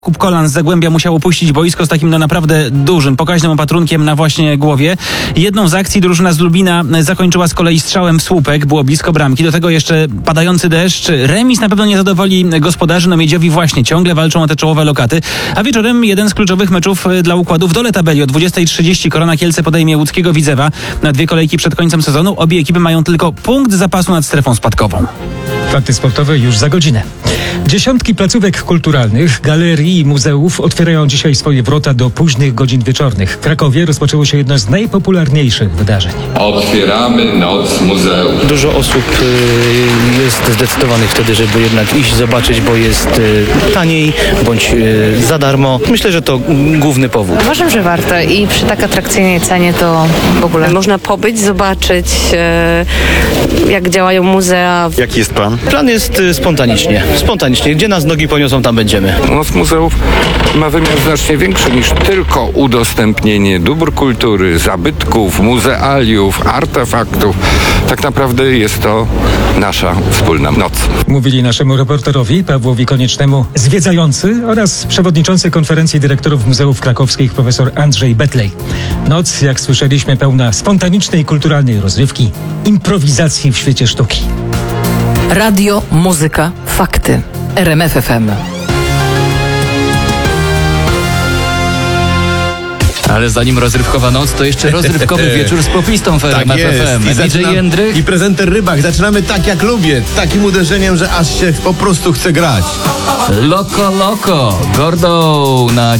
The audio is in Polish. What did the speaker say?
Jakub Kolan z Zagłębia musiał opuścić boisko z takim naprawdę dużym, pokaźnym opatrunkiem na właśnie głowie. Jedną z akcji drużyna z Lublina zakończyła z kolei strzałem w słupek, było blisko bramki. Do tego jeszcze padający deszcz. Remis na pewno nie zadowoli gospodarzy, no Miedziowi właśnie ciągle walczą o te czołowe lokaty. A wieczorem jeden z kluczowych meczów dla układu w dole tabeli. O 20:30 Korona Kielce podejmie łódzkiego Widzewa na 2 kolejki przed końcem sezonu. Obie ekipy mają tylko punkt zapasu nad strefą spadkową. Fakty sportowe już za godzinę. Dziesiątki placówek kulturalnych, galerii i muzeów otwierają dzisiaj swoje wrota do późnych godzin wieczornych. W Krakowie rozpoczęło się jedno z najpopularniejszych wydarzeń. Otwieramy Noc Muzeów. Dużo osób jest zdecydowanych wtedy, żeby jednak iść zobaczyć, bo jest taniej bądź za darmo. Myślę, że to główny powód. Uważam, że warto i przy tak atrakcyjnej cenie to w ogóle. Można pobyć, zobaczyć jak działają muzea. Jaki jest plan? Plan jest spontanicznie. Gdzie nas nogi poniosą, tam będziemy. Noc Muzeów ma wymiar znacznie większy niż tylko udostępnienie dóbr kultury, zabytków, muzealiów, artefaktów. Tak naprawdę jest to nasza wspólna noc. Mówili naszemu reporterowi Pawłowi Koniecznemu zwiedzający oraz przewodniczący konferencji dyrektorów muzeów krakowskich profesor Andrzej Betlej. Noc, jak słyszeliśmy, pełna spontanicznej kulturalnej rozrywki, improwizacji w świecie sztuki. Radio, muzyka, fakty. RMF FM. Ale zanim rozrywkowa noc, to jeszcze rozrywkowy wieczór z poplistą w RMF FM. DJ Jędrych i prezenter Rybak. Zaczynamy tak jak lubię, takim uderzeniem, że aż się po prostu chce grać. Loco Loco, Gordo na